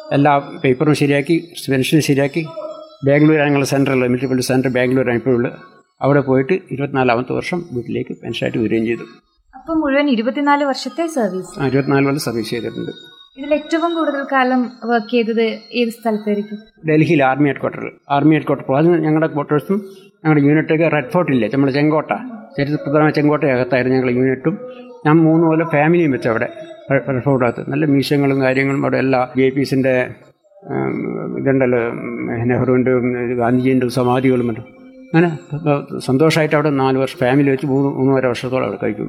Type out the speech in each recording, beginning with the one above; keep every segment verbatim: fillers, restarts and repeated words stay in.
എല്ലാ പേപ്പറും ശരിയാക്കി പെൻഷനും ശരിയാക്കി ബാംഗ്ലൂരാണ് ഞങ്ങൾ സെൻട്രൽ മിലിറ്ററി പോലീസ് സെൻറ്റർ ബാംഗ്ലൂരാണ് ഇപ്പോഴുള്ളത്. അവിടെ പോയിട്ട് ഇരുപത്തിനാലാമത്തെ വർഷം വീട്ടിലേക്ക് പെൻഷനായിട്ട് വരികയും ചെയ്തു. അപ്പം മുഴുവൻ ഇരുപത്തിനാല് വർഷത്തെ സർവീസ് ആ ഇരുപത്തിനാല് കൊല്ലം സർവീസ് ചെയ്തിട്ടുണ്ട്. ഇതിൽ ഏറ്റവും കൂടുതൽ കാലം വർക്ക് ചെയ്തത് ഏത് സ്ഥലത്തായിരിക്കും? ഡൽഹിയിൽ army head quarter army head quarter അത് ഞങ്ങളുടെ ക്വാർട്ടേഴ്സും ഞങ്ങളുടെ യൂണിറ്റൊക്കെ റെഡ് ഫോർട്ടില്ലേ നമ്മുടെ ചെങ്കോട്ട ചരിത്രപ്രധാന ചെങ്കോട്ടയകത്തായിരുന്നു ഞങ്ങളുടെ യൂണിറ്റും. ഞാൻ മൂന്ന് കൊല്ലം ഫാമിലിയും വെച്ച് അവിടെ റെഡ് ഫോർട്ടകത്ത് നല്ല മ്യൂസിയങ്ങളും കാര്യങ്ങളും അവിടെ എല്ലാ ബി ഐ പീസിൻ്റെ ഇതുണ്ടല്ലോ നെഹ്റുവിൻ്റെ ഗാന്ധിജീൻ്റെ സമാധികളും മറ്റും അങ്ങനെ സന്തോഷമായിട്ട് അവിടെ നാല് വർഷം ഫാമിലി വെച്ച് മൂന്ന് മൂന്നര വർഷത്തോളം അവിടെ കഴിക്കും.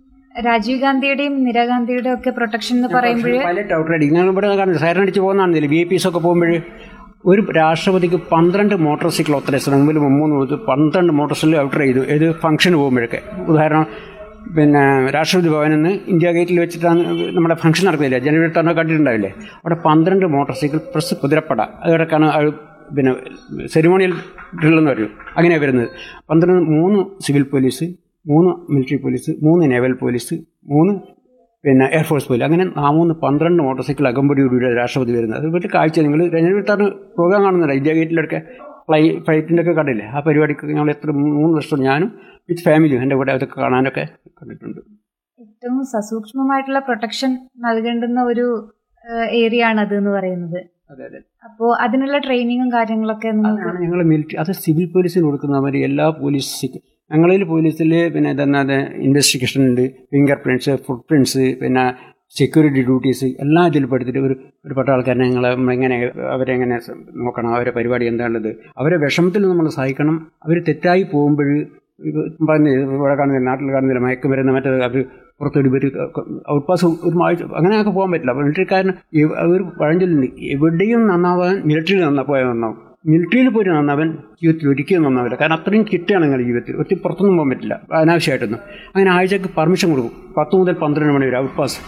രാജീവ് ഗാന്ധിയുടെയും ഇന്ദിരാഗാന്ധിയുടെയും ഒക്കെ പ്രൊട്ടക്ഷൻ എന്ന് പറയുമ്പോൾ പൈലറ്റ് ഔട്ട്റൈഡിങ് ഞങ്ങൾ ഇവിടെ കാണുന്നത് സൈറൺ അടിച്ച് പോകുന്നതാണെന്നില്ല ബി ഐ പീസ് ഒക്കെ പോകുമ്പോൾ ഒരു രാഷ്ട്രപതിക്ക് പന്ത്രണ്ട് മോട്ടോർ സൈക്കിൾ ഓത്തറൈസ് മുമ്പിൽ മൂന്ന് കൊടുത്ത് പന്ത്രണ്ട് മോട്ടോർ സൈക്കിൾ ഔട്ടർ ചെയ്തു ഏത് ഫംഗ്ഷന് പോകുമ്പോഴൊക്കെ. ഉദാഹരണം പിന്നെ രാഷ്ട്രപതി ഭവനിൽ നിന്ന് ഇന്ത്യ ഗേറ്റിൽ വെച്ചിട്ടാണ് നമ്മുടെ ഫംഗ്ഷൻ നടക്കുന്നില്ല ജനുവരി ടർണോ കണ്ടിട്ടുണ്ടാവില്ലേ അവിടെ പന്ത്രണ്ട് മോട്ടോർ സൈക്കിൾ പ്ലസ് കുതിരപ്പട അതോടൊക്കെയാണ് പിന്നെ സെറിമോണിയൽ ഡ്രില്ലെന്ന് പറയും അങ്ങനെയാണ് വരുന്നത്. പന്ത്രണ്ട് മൂന്ന് സിവിൽ പോലീസ് മൂന്ന് മിലിറ്ററി പോലീസ് മൂന്ന് നേവൽ പോലീസ് മൂന്ന് പിന്നെ എയർഫോഴ്സ് പോലീസ് അങ്ങനെ ആ മൂന്ന് പന്ത്രണ്ട് മോട്ടോർ സൈക്കിൾ അകമ്പടിയോടുകൂടി രാഷ്ട്രപതി വരുന്നത്. അത് പറ്റി കാഴ്ച നിങ്ങൾ ജനുവരി ടർണോ പ്രോഗ്രാം കാണുന്നില്ല ഇന്ത്യ ഗേറ്റിലൊക്കെ ഫ്ലൈ ഫ്ലൈറ്റിൻ്റെ ഒക്കെ കണ്ടില്ലേ ആ പരിപാടിക്ക് ഞങ്ങൾ എത്ര മൂന്ന് വർഷം ഞാനും വിത്ത് ഫാമിലിയും എൻ്റെ കൂടെ അതൊക്കെ കാണാനൊക്കെ കണ്ടിട്ടുണ്ട്. ഏറ്റവും സസൂക്ഷ്മമായിട്ടുള്ള പ്രൊട്ടക്ഷൻ നൽകേണ്ടുന്ന ഒരു ഏരിയ ആണ് അത് എന്ന് പറയുന്നത്. അതെ അതെ. അപ്പോൾ അതിനുള്ള ട്രെയിനിങ്ങും കാര്യങ്ങളൊക്കെ ഞങ്ങൾ മിലിറ്ററി അത് സിവിൽ പോലീസിന് കൊടുക്കുന്ന മാതിരി എല്ലാ പോലീസ് ഞങ്ങളിൽ പോലീസിൽ പിന്നെ ഇതെന്നാതെ ഇൻവെസ്റ്റിഗേഷൻ ഉണ്ട് ഫിംഗർ പ്രിൻറ്റ്സ് ഫുട് പ്രിൻറ്റ്സ് പിന്നെ സെക്യൂരിറ്റി ഡ്യൂട്ടീസ് എല്ലാം ഇതിൽ പഠിച്ചിട്ട് ഒരു ഒരു പട്ട ആൾക്കാരെ ഞങ്ങൾ എങ്ങനെ അവരെങ്ങനെ നോക്കണം അവരെ പരിപാടി എന്താണുള്ളത് അവരെ വിഷമത്തിൽ നമ്മൾ സഹായിക്കണം. അവർ തെറ്റായി പോകുമ്പോൾ പറഞ്ഞ് ഇവിടെ കാണുന്നില്ല നാട്ടിൽ കാണുന്നില്ല മയക്കം വരുന്ന മറ്റേ അവർ പുറത്തൊരു പേര് ഔട്ട്പാസ് ഒരു ആഴ്ച അങ്ങനെയൊക്കെ പോകാൻ പറ്റില്ല. അപ്പോൾ മിലിറ്ററിക്കാരൻ ഒരു പഴഞ്ചൊല്ലുണ്ട് എവിടെയും നന്നാവാൻ മിലിറ്ററിയിൽ നന്നാ പോയാൽ നന്നാവും മിലിറ്ററിയിൽ പോയിട്ട് നന്നാവൻ ജീവിതത്തിൽ ഒരിക്കലും നന്നാവില്ല. കാരണം അത്രയും കിട്ടാണ് നിങ്ങളുടെ ജീവിതത്തിൽ ഒത്തിരി പുറത്തൊന്നും പോകാൻ പറ്റില്ല അനാവശ്യമായിട്ടൊന്നും. അങ്ങനെ ആഴ്ചക്ക് പെർമിഷൻ കൊടുക്കും പത്ത് മുതൽ പന്ത്രണ്ട് മണി വരെ ഔട്ട്പാസ്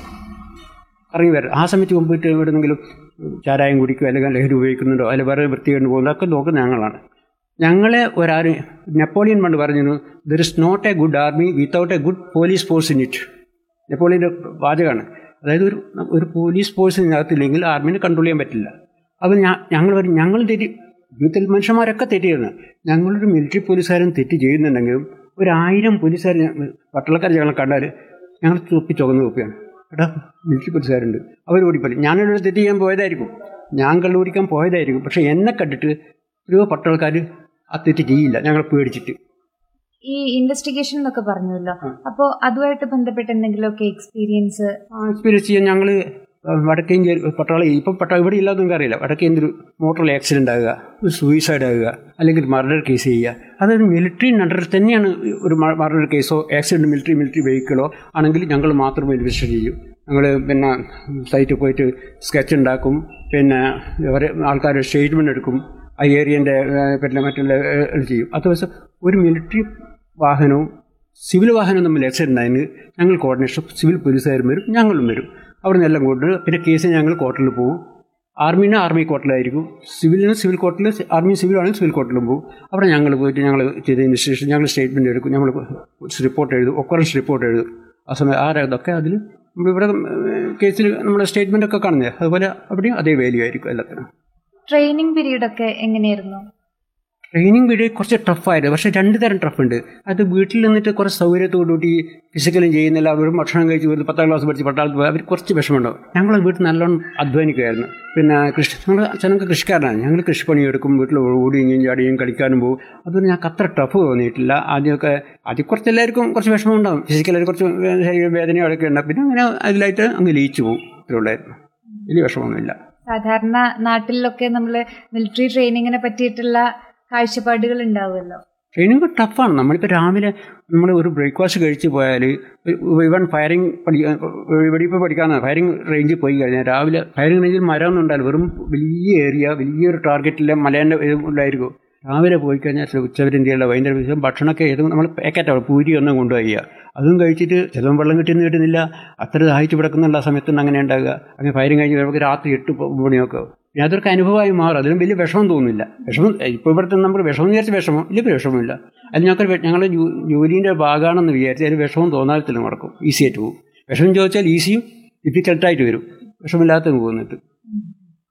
ഇറങ്ങി വരും. ആ സമയത്ത് മുമ്പിട്ട് എവിടെന്നെങ്കിലും ചാരായം കുടിക്കുക അല്ലെങ്കിൽ ലഹരി ഉപയോഗിക്കുന്നുണ്ടോ അല്ലെങ്കിൽ വേറെ വൃത്തികൊണ്ട് പോകുന്നതൊക്കെ നോക്കുന്നത് ഞങ്ങളാണ്. ഞങ്ങളെ ഒരാരും നെപ്പോളിയൻ പണ്ട് പറഞ്ഞു there is not A good army without A good police force in it. നെപ്പോളിയൻ്റെ വാചകമാണ്. അതായത് ഒരു ഒരു പോലീസ് ഫോഴ്സ് ഇതിനകത്തില്ലെങ്കിൽ ആർമീനെ കൺട്രോൾ ചെയ്യാൻ പറ്റില്ല. അത് ഞാൻ ഞങ്ങൾ പറയും ഞങ്ങൾ തെറ്റി ജീവിതത്തിൽ മനുഷ്യന്മാരൊക്കെ തെറ്റിയിരുന്നു. ഞങ്ങളൊരു മിലിറ്ററി പോലീസുകാരൻ തെറ്റ് ചെയ്യുന്നുണ്ടെങ്കിലും ഒരായിരം പോലീസുകാർ പട്ടാളക്കാർ ഞങ്ങളെ കണ്ടാൽ ഞങ്ങൾ തൊപ്പി ചുവന്ന് തൊപ്പിയാണ് എടാ മിലിറ്ററി പോലീസുകാരുണ്ട് അവർ ഓടിപ്പല്ലേ ഞാനൊരു തെറ്റ് ചെയ്യാൻ പോയതായിരിക്കും ഞാൻ കള്ളുപിടിക്കാൻ പോയതായിരിക്കും പക്ഷെ എന്നെ കണ്ടിട്ട് ഒരു പട്ടാൾക്കാർ ആ തെറ്റ് ചെയ്യില്ല ഞങ്ങൾ പേടിച്ചിട്ട്. ഈ ഇൻവെസ്റ്റിഗേഷൻ എന്നൊക്കെ പറഞ്ഞല്ലോ അപ്പോൾ അതുമായിട്ട് ബന്ധപ്പെട്ട് എന്തെങ്കിലുമൊക്കെ എക്സ്പീരിയൻസ് എക്സ്പീരിയൻസ് ചെയ്യാൻ ഞങ്ങൾ വടക്കേന്ത്യ പട്ടാള ഇപ്പം പട്ടാള ഇവിടെ ഇല്ലാതൊന്നും അറിയില്ല. വടക്കേന്ത്യ ഒരു മോട്ടോർ ആക്സിഡൻ്റ് ആകുക ഒരു സൂയിസൈഡ് ആകുക അല്ലെങ്കിൽ മർഡർ കേസ് ചെയ്യുക അതൊരു മിലിറ്ററി അണ്ടർ തന്നെയാണ്. ഒരു മർഡർ കേസോ ആക്സിഡൻറ്റ് മിലിറ്ററി മിലിറ്ററി വെഹിക്കിളോ ആണെങ്കിൽ ഞങ്ങൾ മാത്രമേ ഇൻവെസ്റ്റിഗേറ്റ് ചെയ്യൂ. ഞങ്ങൾ പിന്നെ സൈറ്റിൽ പോയിട്ട് സ്കെച്ച് ഉണ്ടാക്കും പിന്നെ ആൾക്കാർ സ്റ്റേറ്റ്മെൻറ്റ് എടുക്കും ആ ഏരിയൻ്റെ പിന്നെ മറ്റുള്ള ചെയ്യും. അത് ദിവസം ഒരു മിലിറ്ററി വാഹനവും സിവിൽ വാഹനവും തമ്മിൽ ആക്സിഡൻ്റ് ആയതിന് ഞങ്ങൾ കോർഡിനേഷൻ സിവിൽ പോലീസുകാരും വരും ഞങ്ങളും വരും അവിടെ നിന്ന് എല്ലാം കൊണ്ട് പിന്നെ കേസ് ഞങ്ങൾ കോർട്ടിൽ പോകും. ആർമീനെ ആർമി കോർട്ടിലായിരിക്കും സിവിലിന് സിവിൽ കോർട്ടിൽ ആർമി സിവിലാണെങ്കിൽ സിവിൽ കോർട്ടിലും പോകും. അവിടെ ഞങ്ങൾ പോയിട്ട് ഞങ്ങൾ ചെയ്ത ഇൻവെസ്റ്റിഗേഷൻ ഞങ്ങൾ സ്റ്റേറ്റ്മെൻറ്റ് എടുക്കും ഞങ്ങൾ റിപ്പോർട്ട് എഴുതും ഒക്കറൻസ് റിപ്പോർട്ട് എഴുതും. ആ സമയം ആരതൊക്കെ അതിൽ നമ്മളിവിടെ കേസിൽ നമ്മുടെ സ്റ്റേറ്റ്മെൻ്റ് ഒക്കെ കാണുന്നത് അതുപോലെ അവിടെയും അതേ വാല്യൂ ആയിരിക്കും എല്ലാത്തിനും. ട്രെയിനിങ് പീരീഡൊക്കെ എങ്ങനെയായിരുന്നു? ട്രെയിനിങ് പീരീഡ് കുറച്ച് ടഫായിരുന്നു പക്ഷേ രണ്ട് തരം ടഫ് ഉണ്ട്. അത് വീട്ടിൽ നിന്നിട്ട് കുറച്ച് സൗകര്യത്തോടുകൂടി ഫിസിക്കലും ചെയ്യുന്നില്ല അവരും ഭക്ഷണം കഴിച്ച് ഒരു പത്താം ക്ലാസ് പഠിച്ച് പട്ടാളത്ത് പോയി അവർ കുറച്ച് വിഷമമുണ്ടാവും. ഞങ്ങൾ വീട്ടിൽ നല്ലോണം അധ്വാനിക്കുമായിരുന്നു. പിന്നെ കൃഷി ഞങ്ങൾ അച്ഛനൊക്കെ കൃഷിക്കാരനാണ്. ഞങ്ങൾ കൃഷിപ്പണിയെടുക്കും വീട്ടിൽ ഓടിയും ചാടിയും കളിക്കാനും പോകും. അതുകൊണ്ട് ഞങ്ങൾക്ക് അത്ര ടഫ് തോന്നിയിട്ടില്ല. ആദ്യമൊക്കെ ആദ്യം കുറച്ച് എല്ലാവർക്കും കുറച്ച് വിഷമം ഉണ്ടാവും ഫിസിക്കലായി കുറച്ച് വേദനയൊക്കെ ഉണ്ടാവും. പിന്നെ അങ്ങനെ അതിലായിട്ട് അങ്ങ് ലയിച്ചു പോകും. ഇത്രയുള്ളായിരുന്നു വലിയ വിഷമമൊന്നുമില്ല. സാധാരണ നാട്ടിലൊക്കെ നമ്മൾ മിലിറ്ററി ട്രെയിനിങ്ങിനെ പറ്റിയിട്ടുള്ള കാഴ്ചപ്പാടുകൾ ഉണ്ടാവുമല്ലോ. ട്രെയിനിങ് ടഫാണ്. നമ്മളിപ്പോൾ രാവിലെ നമ്മൾ ഒരു ബ്രേക്ക്ഫാസ്റ്റ് കഴിച്ച് പോയാൽ ഇവൺ ഫയറിങ് പഠിക്കാൻ വെടിയിപ്പോൾ പഠിക്കാമെന്ന് ഫയറിങ് റേഞ്ചിൽ പോയി കഴിഞ്ഞാൽ രാവിലെ ഫയറിങ് റേഞ്ചിൽ മരമൊന്നും ഉണ്ടാവില്ല വെറും വലിയ ഏരിയ വലിയൊരു ടാർഗറ്റിലെ മലേൻ്റെ ഉണ്ടായിരിക്കും. രാവിലെ പോയി കഴിഞ്ഞാൽ ഉച്ചവരിന്ത്യയുള്ള വൈകുന്നേരം ദിവസം ഭക്ഷണമൊക്കെ ഏതും നമ്മൾ പാക്കറ്റാവും പൂരി ഒന്നും കൊണ്ടുപോയി അതും കഴിച്ചിട്ട് ചിലവും വെള്ളം കിട്ടിയെന്ന് കിട്ടുന്നില്ല അത്ര ദാഹിച്ച് കിടക്കുന്നുള്ള സമയത്തൊന്നും അങ്ങനെ ഉണ്ടാകുക. അങ്ങനെ ഫയറിങ് കഴിഞ്ഞ് നമുക്ക് രാത്രി എട്ട് മണിയൊക്കെ പിന്നെ അതൊക്കെ അനുഭവമായി മാറും. അതിനും വലിയ വിഷമം തോന്നുന്നില്ല. വിഷമം ഇപ്പോൾ ഇവിടുത്തെ നമുക്ക് വിഷമം വിചാരിച്ച വിഷമം ഇല്ല വിഷമമില്ല. അത് ഞങ്ങൾക്ക് ഞങ്ങളുടെ ജോലീൻ്റെ ഭാഗമാണെന്ന് വിചാരിച്ച് അതിന് വിഷമം തോന്നാത്തില്ല നടക്കും ഈസി ആയിട്ട് പോകും. വിഷമം ചോദിച്ചാൽ ഈസിയും ഡിഫിക്കൽട്ടായിട്ട് വരും വിഷമില്ലാത്ത പോകുന്നിട്ട്